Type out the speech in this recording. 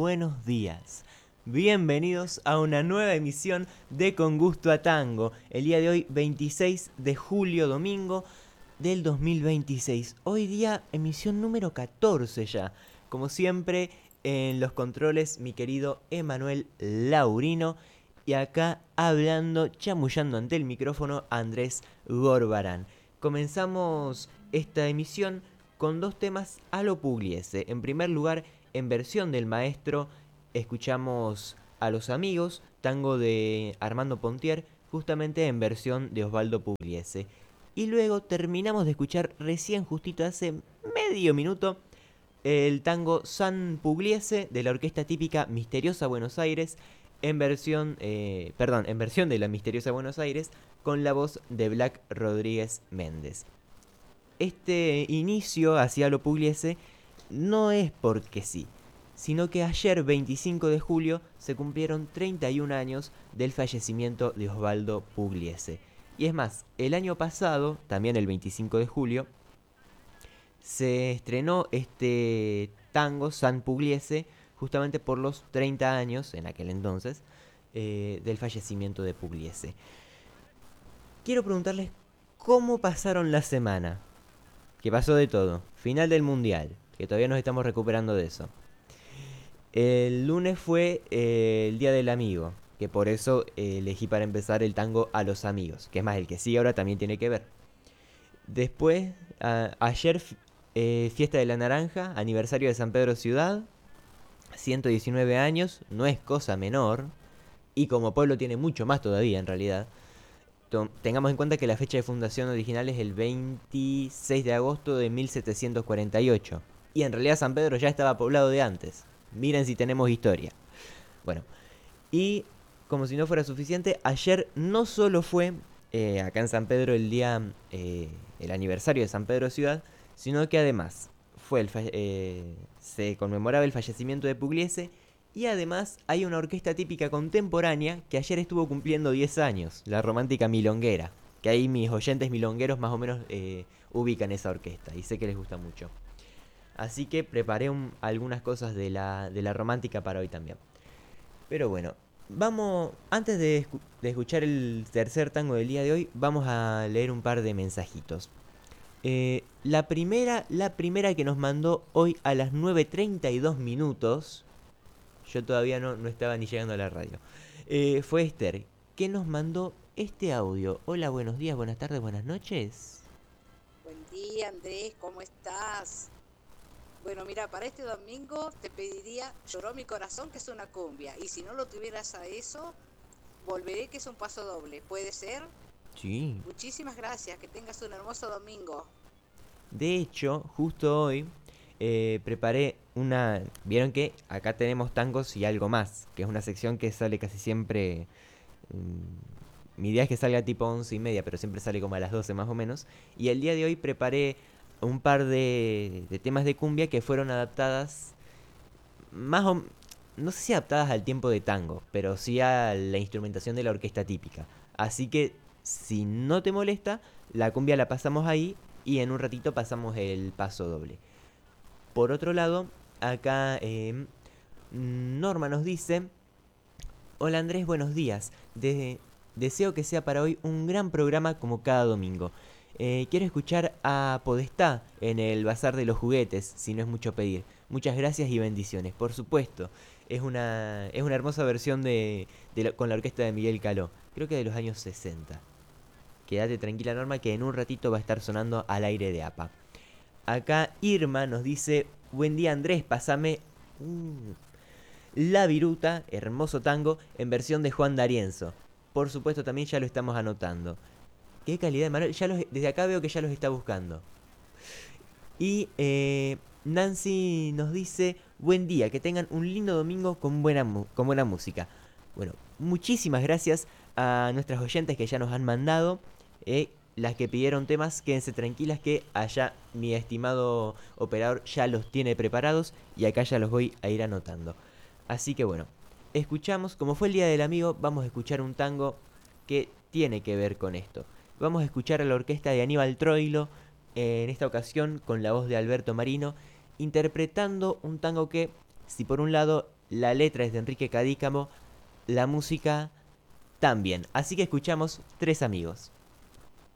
buenos días. Bienvenidos a una nueva emisión de Con Gusto a Tango. El día de hoy, 26 de julio, domingo del 2026. Hoy día, emisión número 14 ya. Como siempre, en los controles, mi querido Emanuel Laurino. Y acá hablando, chamullando ante el micrófono, Andrés Gorbarán. Comenzamos esta emisión con dos temas a lo Pugliese. En primer lugar, en versión del maestro, escuchamos A los Amigos, tango de Armando Pontier, justamente en versión de Osvaldo Pugliese. Y luego terminamos de escuchar recién justito hace medio minuto el tango San Pugliese de la orquesta típica Misteriosa Buenos Aires, en versión de la Misteriosa Buenos Aires, con la voz de Black Rodríguez Méndez. Este inicio hacia lo Pugliese no es porque sí, sino que ayer, 25 de julio, se cumplieron 31 años del fallecimiento de Osvaldo Pugliese. Y es más, el año pasado, también el 25 de julio, se estrenó este tango San Pugliese justamente por los 30 años, en aquel entonces, del fallecimiento de Pugliese. Quiero preguntarles cómo pasaron la semana. Que pasó de todo. Final del Mundial, que todavía nos estamos recuperando de eso. El lunes fue el Día del Amigo, que por eso elegí para empezar el tango A los Amigos, que es más, el que sigue ahora también tiene que ver. Después, ayer, Fiesta de la Naranja, aniversario de San Pedro Ciudad, 119 años, no es cosa menor, y como pueblo tiene mucho más todavía en realidad. Tengamos en cuenta que la fecha de fundación original es el 26 de agosto de 1748. Y en realidad San Pedro ya estaba poblado de antes. Miren si tenemos historia. Bueno, y como si no fuera suficiente, ayer no solo fue acá en San Pedro el día, el aniversario de San Pedro Ciudad, sino que además fue se conmemoraba el fallecimiento de Pugliese. Y además hay una orquesta típica contemporánea que ayer estuvo cumpliendo 10 años, la Romántica Milonguera. Que ahí mis oyentes milongueros más o menos ubican esa orquesta y sé que les gusta mucho. Así que preparé algunas cosas de la Romántica para hoy también. Pero bueno, vamos, antes de escuchar el tercer tango del día de hoy, vamos a leer un par de mensajitos. La primera que nos mandó hoy a las 9:32 minutos... Yo todavía no estaba ni llegando a la radio. Fue Esther, que nos mandó este audio. Hola, buenos días, buenas tardes, buenas noches. Buen día, Andrés, ¿cómo estás? Bueno, mira, para este domingo te pediría Lloró mi corazón, que es una cumbia. Y si no lo tuvieras a eso, Volveré, que es un paso doble. ¿Puede ser? Sí. Muchísimas gracias, que tengas un hermoso domingo. De hecho, justo hoy preparé una... Vieron que acá tenemos tangos y algo más, que es una sección que sale casi siempre... Mi idea es que salga tipo 11:30, pero siempre sale como a las 12 más o menos. Y el día de hoy preparé un par de temas de cumbia que fueron adaptadas más o... No sé si adaptadas al tiempo de tango, pero sí a la instrumentación de la orquesta típica. Así que, si no te molesta, la cumbia la pasamos ahí y en un ratito pasamos el paso doble. Por otro lado, acá Norma nos dice: Hola Andrés, buenos días. Deseo que sea para hoy un gran programa como cada domingo. Quiero escuchar a Podestá en el Bazar de los Juguetes, si no es mucho pedir. Muchas gracias y bendiciones. Por supuesto, es una hermosa versión con la orquesta de Miguel Caló. Creo que de los años 60. Quédate tranquila, Norma, que en un ratito va a estar sonando al aire de APA. Acá Irma nos dice: buen día Andrés, pásame La Viruta, hermoso tango, en versión de Juan D'Arienzo. Por supuesto, también ya lo estamos anotando. Qué calidad, Manuel. Desde acá veo que ya los está buscando. Y Nancy nos dice: buen día, que tengan un lindo domingo con buena música. Bueno, muchísimas gracias a nuestras oyentes que ya nos han mandado. Las que pidieron temas, quédense tranquilas que allá mi estimado operador ya los tiene preparados y acá ya los voy a ir anotando. Así que bueno, escuchamos, como fue el Día del Amigo, vamos a escuchar un tango que tiene que ver con esto. Vamos a escuchar a la orquesta de Aníbal Troilo, en esta ocasión con la voz de Alberto Marino, interpretando un tango que, si por un lado la letra es de Enrique Cadícamo, la música también. Así que escuchamos Tres Amigos.